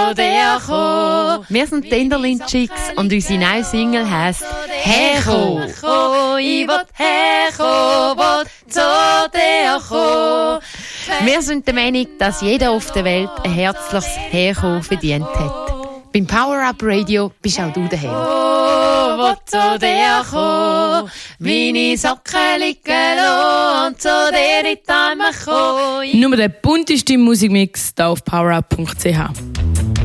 zu dir kommen. Wir sind die Enderlin Chicks und unsere neue Single heisst «Herkommen». Ich will herkommen, will zu dir kommen. Wir sind der Meinung, dass jeder auf der Welt ein herzliches Herkommen verdient hat. Beim Power-Up Radio bist auch du daheim. Will zu dir kommen, meine Socken liegen lassen und zu dir in die Arme kommen. Nur der bunteste Musikmix hier auf powerup.ch.